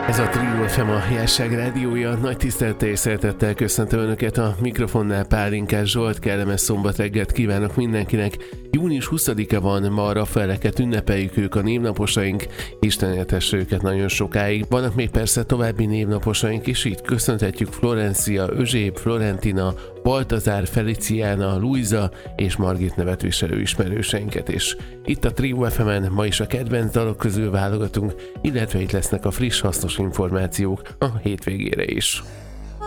Ez a Trio FM, a Jásság rádiója. Nagy tisztelettel és szeretettel köszöntöm Önöket, a mikrofonnál Pálinkás Zsolt. Kellemes szombat reggelt kívánok mindenkinek. Június 20-a van ma, a Raffaeleket ünnepeljük, ők a névnaposaink. Isten éltesse őket nagyon sokáig. Vannak még persze további névnaposaink is, itt köszönhetjük Florencia, Özséb, Florentina, Baltazár, Feliciana, Luisa és Margit nevet viselő ismerőseinket is. Itt a Trio FM-en ma is a kedvenc dalok közül válogatunk, illetve itt lesznek a friss, hasznos információk a hétvégére is.